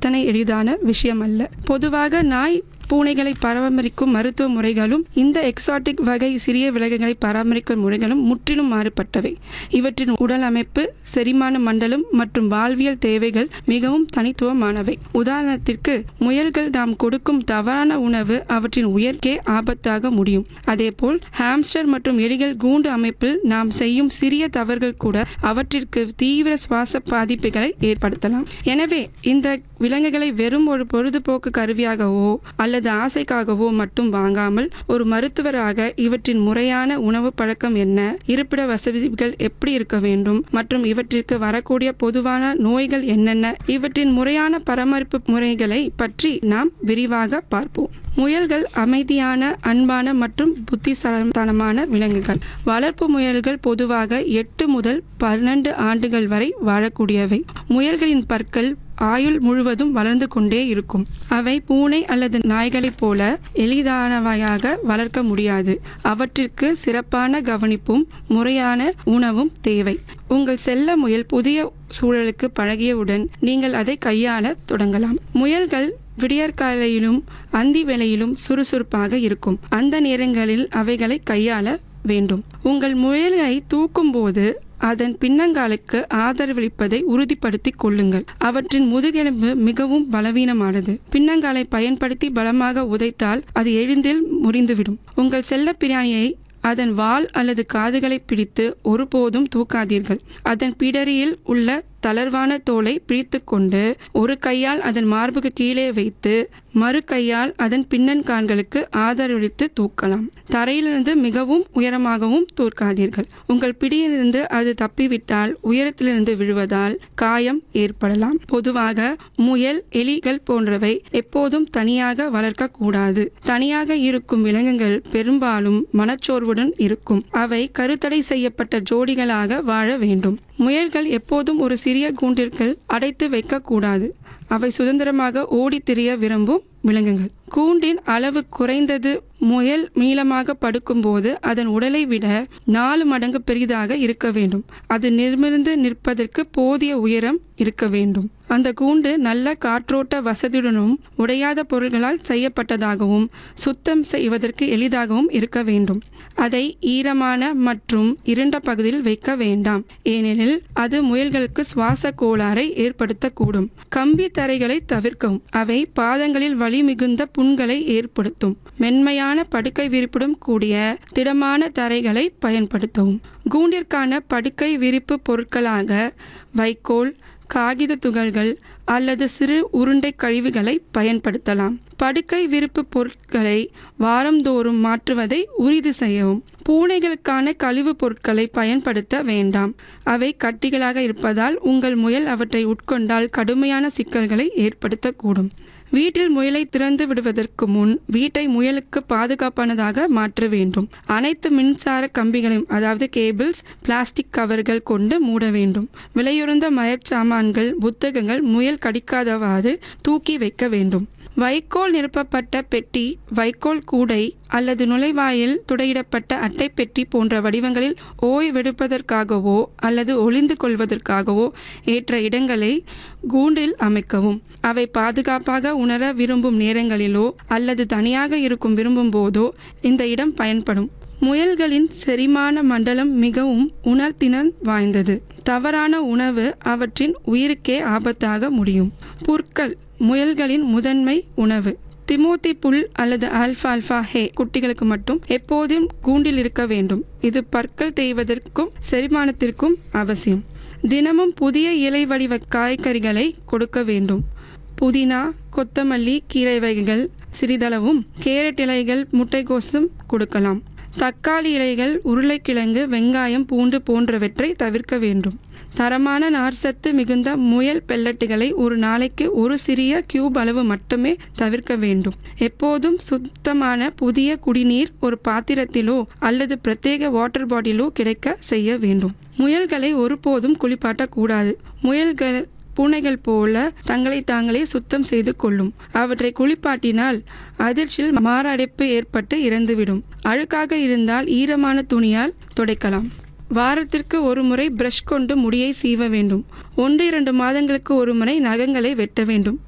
அத்தனை எளிதான விஷயம் அல்ல. பொதுவாக நாய் பூனைகளை பராமரிக்கும் மருத்துவ முறைகளும் இந்த எக்ஸாட்டிக் வகை சிறிய விலங்குகளை பராமரிக்கும் முறைகளும் முற்றிலும் மாறுபட்டவை. இவற்றின் உடல் அமைப்பு, செரிமான மண்டலம் மற்றும் வாழ்வியல் தேவைகள் மிகவும் தனித்துவமானவை. உதாரணத்திற்கு, முயல்கள் நாம் கொடுக்கும் தவறான உணவு அவற்றின் உயிர்க்கே ஆபத்தாக முடியும். அதேபோல் ஹாம்ஸ்டர் மற்றும் எலிகள் கூண்டு அமைப்பில் நாம் செய்யும் சிறிய தவறுகள் கூட அவற்றிற்கு தீவிர சுவாச பாதிப்புகளை ஏற்படுத்தலாம். எனவே இந்த விலங்குகளை வெறும் ஒரு பொழுதுபோக்கு கருவியாகவோ அல்லது ஆசைக்காகவோ மட்டும் வாங்காமல், ஒரு மருத்துவராக இவற்றின் முறையான உணவு பழக்கம் என்ன, இருப்பிட வசதிகள் எப்படி இருக்க வேண்டும் மற்றும் இவற்றிற்கு வரக்கூடிய பொதுவான நோய்கள் என்னென்ன, இவற்றின் முறையான பராமரிப்பு முறைகளை பற்றி நாம் விரிவாக பார்ப்போம். முயல்கள் அமைதியான, அன்பான மற்றும் புத்திசாலித்தனமான விலங்குகள். வளர்ப்பு முயல்கள் பொதுவாக 8 முதல் 12 ஆண்டுகள் வரை வாழக்கூடியவை. முயல்களின் பற்கள் ஆயுள் முழுவதும் வளர்ந்து கொண்டே இருக்கும். அவை பூனை அல்லது நாய்களைப் போல எளிதானவையாக வளர்க்க முடியாது. அவற்றிற்கு சிறப்பான கவனிப்பும் முறையான உணவும் தேவை. உங்கள் செல்ல முயல் புதிய சூழலுக்கு பழகியவுடன் நீங்கள் அதை கையாள தொடங்கலாம். முயல்கள் விடியற்காலையிலும் அந்தி வேளையிலும் சுறுசுறுப்பாக இருக்கும். அந்த நேரங்களில் அவைகளை கையாள வேண்டும். உங்கள் முயலை தூக்கும் போது அதன் பின்னங்காலுக்கு ஆதரவளிப்பதை உறுதிப்படுத்திக் கொள்ளுங்கள். அவற்றின் முதுகெலும்பு மிகவும் பலவீனமானது. பின்னங்காலை பயன்படுத்தி பலமாக உதைத்தால் அது எளிதில் முறிந்துவிடும். உங்கள் செல்ல பிராணியை அதன் வால் அல்லது காதுகளை பிடித்து ஒருபோதும் தூக்காதீர்கள். அதன் பிடரியில் உள்ள தளர்வான தோலை பிடித்து கொண்டு ஒரு கையால் அதன் மார்புக்கு கீழே வைத்து மறு கையால் அதன் பின்னன்கால்களுக்கு ஆதரவளித்து தூக்கலாம். தரையிலிருந்து மிகவும் உயரமாகவும் தூக்காதீர்கள். உங்கள் பிடியிலிருந்து அது தப்பிவிட்டால் உயரத்திலிருந்து விழுவதால் காயம் ஏற்படலாம். பொதுவாக முயல், எலிகள் போன்றவை எப்போதும் தனியாக வளர்க்கக்கூடாது. தனியாக இருக்கும் விலங்குகள் பெரும்பாலும் மனச்சோர்வுடன் இருக்கும். அவை கருத்தடை செய்யப்பட்ட ஜோடிகளாக வாழ வேண்டும். முயல்கள் எப்போதும் ஒரு சிறிய கூண்டிற்குள் அடைத்து வைக்கக்கூடாது. அவை சுதந்திரமாக ஓடித் திரிய விரும்பும் விலங்குகள். கூண்டின் அளவு குறைந்தது. முயல் நீளமாக படுக்கும்போது அதன் உடலை விட 4 மடங்கு பெரிதாக இருக்க வேண்டும். அது நிமிர்ந்து நிற்பதற்கு போதிய உயரம் இருக்க வேண்டும். அந்த கூண்டு நல்ல காற்றோட்ட வசதியுடனும் உடையாத பொருள்களால் செய்யப்பட்டதாகவும் சுத்தம் செய்வதற்கு எளிதாகவும் இருக்க வேண்டும். அதை ஈரமான மற்றும் இருண்ட பகுதியில் வைக்க வேண்டாம், ஏனெனில் அது முயல்களுக்கு சுவாச கோளாறை ஏற்படுத்தக்கூடும். கம்பி தரைகளை தவிர்க்கவும். அவை பாதங்களில் வலி மிகுந்த புண்களை ஏற்படுத்தும். மென்மையான படுக்கை விரிப்புடன் கூடிய திடமான தரைகளை பயன்படுத்தவும். கூண்டிற்கான படுக்கை விரிப்பு பொருட்களாக வைக்கோல், காகித துகள்கள் அல்லது சிறு உருண்டை கழிவுகளை பயன்படுத்தலாம். படுக்கை விரிப்பு பொருட்களை வாரந்தோறும் மாற்றுவதை உறுதி செய்யவும். பூனைகளுக்கான கழிவுப் பொருட்களை பயன்படுத்த வேண்டாம். அவை கட்டிகளாக இருப்பதால் உங்கள் முயல் அவற்றை உட்கொண்டால் கடுமையான சிக்கல்களை ஏற்படுத்தக்கூடும். வீட்டில் முயலை திறந்து விடுவதற்கு முன் வீட்டை முயலுக்கு பாதுகாப்பானதாக மாற்ற வேண்டும். அனைத்து மின்சார கம்பிகளையும், அதாவது கேபிள்ஸ், பிளாஸ்டிக் கவர்கள் கொண்டு மூட வேண்டும். விலையுறந்த மயற்சாமான்கள், புத்தகங்கள் முயல் கடிக்காதவாறு தூக்கி வைக்க வேண்டும். வைக்கோல் நிரப்பப்பட்ட பெட்டி, வைக்கோல் கூடை அல்லது நுழைவாயில் துடையிடப்பட்ட அட்டை பெட்டி போன்ற வடிவங்களில் ஓய்வெடுப்பதற்காகவோ அல்லது ஒளிந்து கொள்வதற்காகவோ ஏற்ற இடங்களை கூண்டில் அமைக்கவும். அவை பாதுகாப்பாக உணர விரும்பும் நேரங்களிலோ அல்லது தனியாக இருக்கும் விரும்பும் போதோ இந்த இடம் பயன்படும். முயல்களின் செரிமான மண்டலம் மிகவும் உணர்திறன் வாய்ந்தது. தவறான உணவு அவற்றின் உயிருக்கே ஆபத்தாக முடியும். புற்கள் முயல்களின் முதன்மை உணவு. திமோத்தி புல் அல்லது ஆல்ஃபால்ஃபா ஹே குட்டிகளுக்கு மட்டும் எப்போதும் கூண்டில் இருக்க வேண்டும். இது பற்கள் தேய்வதற்கும் செரிமானத்திற்கும் அவசியம். தினமும் புதிய இலை வடிவ காய்கறிகளை கொடுக்க வேண்டும். புதினா, கொத்தமல்லி, கீரை வகைகள் சிறிதளவும், கேரட் இலைகள், முட்டைகோசும் கொடுக்கலாம். தக்காளி இலைகள், உருளைக்கிழங்கு, வெங்காயம், பூண்டு போன்றவற்றை தவிர்க்க வேண்டும். தரமான நார்சத்து மிகுந்த முயல் பெல்லட்டுகளை ஒரு நாளைக்கு ஒரு சிறிய கியூப் அளவு மட்டுமே தவிர்க்க வேண்டும். எப்போதும் சுத்தமான புதிய குடிநீர் ஒரு பாத்திரத்திலோ அல்லது பிரத்யேக வாட்டர் பாட்டிலோ கிடைக்க செய்ய வேண்டும். முயல்களை ஒருபோதும் குளிப்பாட்டக்கூடாது. முயல்கள் பூனைகள் போல தங்களை தாங்களே சுத்தம் செய்து கொள்ளும். அவற்றை குளிப்பாட்டினால் அதிர்ச்சியில் மாரடைப்பு ஏற்பட்டு இறந்துவிடும். அழுக்காக இருந்தால் ஈரமான துணியால் துடைக்கலாம். வாரத்திற்கு ஒரு முறை பிரஷ் கொண்டு முடியை சீவ வேண்டும். 1-2 மாதங்களுக்கு ஒரு முறை நகங்களை வெட்ட வேண்டும்.